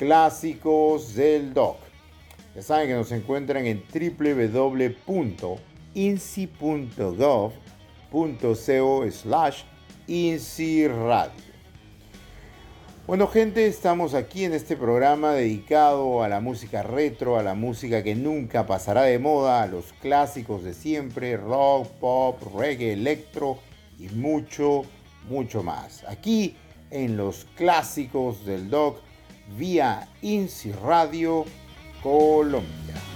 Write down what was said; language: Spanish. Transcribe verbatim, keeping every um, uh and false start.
clásicos del doc. Ya saben que nos encuentran en w w w punto inci punto gov punto co slash inciradio. Bueno, gente, estamos aquí en este programa dedicado a la música retro, a la música que nunca pasará de moda, a los clásicos de siempre, rock, pop, reggae, electro y mucho, mucho más. Aquí en los clásicos del doc vía Inciradio Colombia.